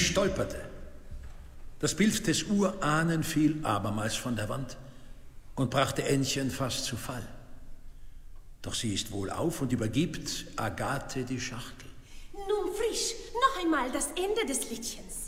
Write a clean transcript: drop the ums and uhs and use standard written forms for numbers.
stolperte. Das Bild des Urahnen fiel abermals von der Wand und brachte Ännchen fast zu Fall. Doch sie ist wohlauf und übergibt Agathe die Schachtel. Nun frisch, noch einmal das Ende des Liedchens.